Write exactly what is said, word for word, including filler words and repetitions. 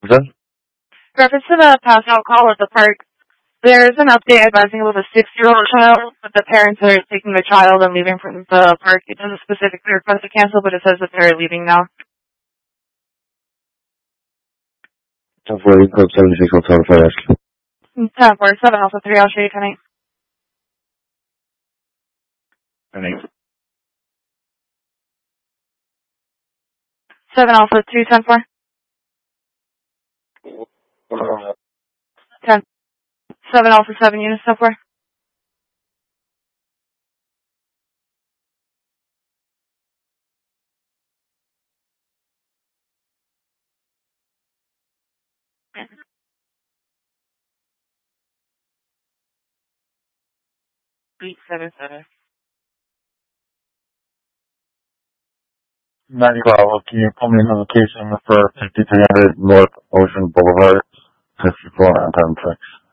Good. Reference to the pass out call at the park, there's an update advising about a six-year-old child, but the parents are taking the child and leaving from the park. It doesn't specifically request to cancel, but it says that they're leaving now. ten four, code seventy-six, Hotel Fire Rescue. ten four, seven Alpha three, I'll show you tonight. Tonight. seven Alpha two, ten four. ten. seven Alpha seven, units, ten four. eight seven seven. ninety Bravo, can you pull me in location for fifty-three hundred North Ocean Boulevard, fifty-four on ten six?